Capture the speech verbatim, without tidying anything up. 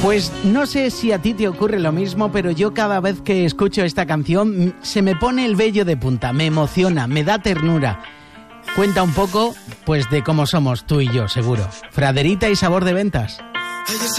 Pues no sé si a ti te ocurre lo mismo, pero yo cada vez que escucho esta canción se me pone el vello de punta, me emociona, me da ternura. Cuenta un poco, pues, de cómo somos tú y yo, seguro. Fraderita y Sabor de Ventas.